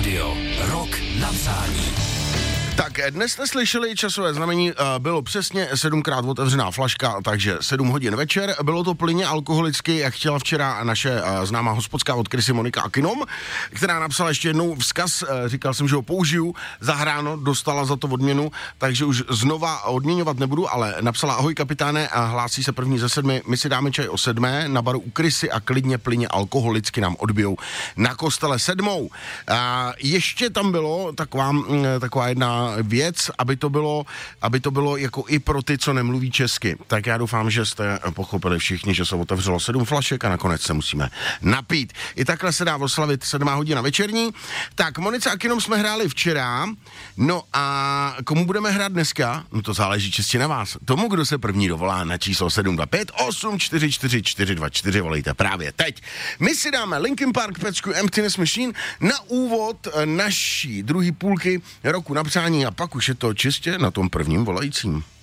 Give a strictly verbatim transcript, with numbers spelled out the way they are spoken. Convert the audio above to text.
Radio Rok na přání. Tak dnes jste slyšeli časové znamení, bylo přesně sedmkrát otevřená flaška, takže sedm hodin večer. Bylo to plynně alkoholicky, jak chtěla včera naše známá hospodská od Krysy Monika Akinom, která napsala ještě jednou vzkaz, říkal jsem, že ho použiju, zahráno, dostala za to odměnu, takže už znova odměňovat nebudu, ale napsala: ahoj kapitáne, a hlásí se první ze sedmi, my si dáme čaj o sedmé na baru u Krysy a klidně plynně alkoholicky nám odbijou na kostele sedmou. A ještě tam bylo taková, taková jedna věc, aby to bylo, aby to bylo jako i pro ty, co nemluví česky. Tak já doufám, že jste pochopili všichni, že se otevřelo sedm flašek a nakonec se musíme napít. I takhle se dá oslavit sedmá hodina večerní. Tak Monice Akinom jsme hráli včera, no a komu budeme hrát dneska? No to záleží čistě na vás. Tomu, kdo se první dovolá na číslo sedm dva pět osm čtyři čtyři čtyři dva čtyři, volejte právě teď. My si dáme Linkin Park pecku Emptiness Machine na úvod naší druhé půlky roku na přání a pak už je to čistě na tom prvním volajícím.